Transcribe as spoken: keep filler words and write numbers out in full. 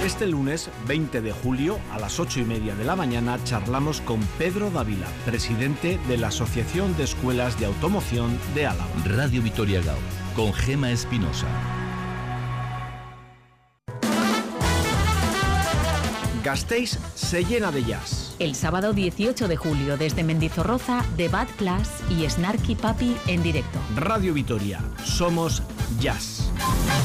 Este lunes veinte de julio a las ocho y media de la mañana charlamos con Pedro Dávila, presidente de la Asociación de Escuelas de Automoción de Álava. Radio Vitoria Gaur, con Gema Espinosa. Gasteiz se llena de jazz. El sábado dieciocho de julio desde Mendizorroza, The Bad Class y Snarky Papi en directo. Radio Vitoria, somos jazz.